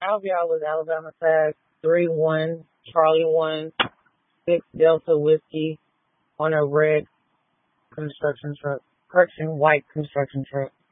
y'all was Alabama Tag 3-1, Charlie 1, 6 Delta Whiskey on a red construction truck. Correction, white construction truck.